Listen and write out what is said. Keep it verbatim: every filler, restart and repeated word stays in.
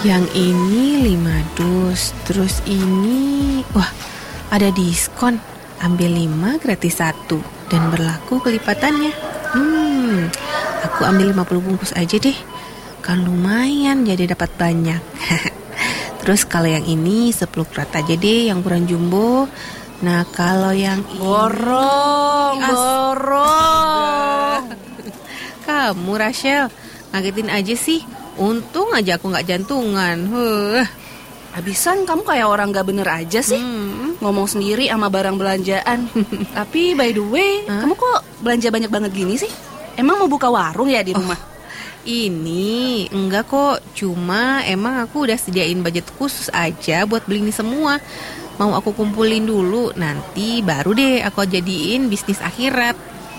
Yang ini lima dus. Terus ini, wah, ada diskon. Ambil lima gratis satu. Dan berlaku kelipatannya. Hmm, aku ambil lima puluh bungkus aja deh. Kan lumayan jadi dapat banyak. Terus kalau yang ini sepuluh krat aja deh, yang ukuran jumbo. Nah kalau yang ini Borong, As- borong. Kamu Rachel, ngagetin aja sih. Untung aja aku gak jantungan. Huh. Habisan kamu kayak orang gak bener aja sih. Hmm. Ngomong sendiri sama barang belanjaan. Tapi by the way, Hah? kamu kok belanja banyak banget gini sih? Emang mau buka warung ya di rumah? Ini enggak kok, cuma emang aku udah sediain budget khusus aja buat beli ini semua. Mau aku kumpulin dulu, nanti baru deh aku jadiin bisnis akhirat.